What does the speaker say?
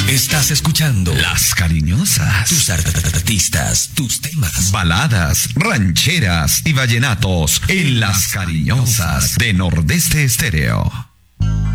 Estás escuchando Las Cariñosas. tus artistas, tus temas. Baladas, rancheras y vallenatos en Las Cariñosas de Nordeste Estéreo.